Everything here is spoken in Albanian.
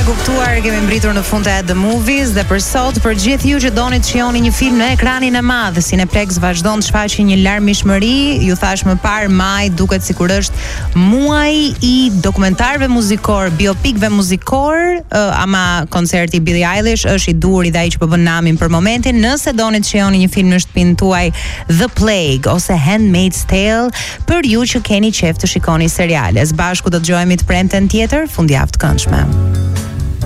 kuptuar, kemi mbritur në fund të The Movies dhe për sot, për gjithë ju që doni të shihoni një film në ekranin e madh, Cineplex vazhdon të shfaqë një larmishmëri. Ju thash më parë, maj duket sikur është muaji i dokumentarëve muzikor, biopikëve muzikor, ama koncerti Billie Eilish është i duhur dhe ai që po bën namin për momentin. Nëse doni të shihoni një film në shtëpinë tuaj, The Plague ose Handmaid's Tale, për ju që keni qejf të shikoni seriale. Së bashku do të dëgjojmë të premten tjetër, fundjavë të këndshme.